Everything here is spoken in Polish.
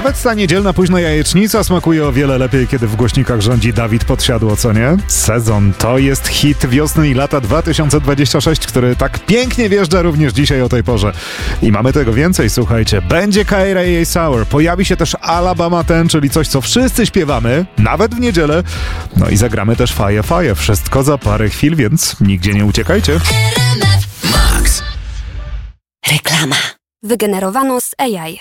Nawet ta niedzielna późna jajecznica smakuje o wiele lepiej, kiedy w głośnikach rządzi Dawid Podsiadło, co nie? Sezon to jest hit wiosny i lata 2026, który tak pięknie wjeżdża również dzisiaj o tej porze. I mamy tego więcej, słuchajcie. Będzie Kaira i jej Sour. Pojawi się też Alabama Ten, czyli coś, co wszyscy śpiewamy, nawet w niedzielę. No i zagramy też Faje Faje. Wszystko za parę chwil, więc nigdzie nie uciekajcie. Reklama. Wygenerowano z AI.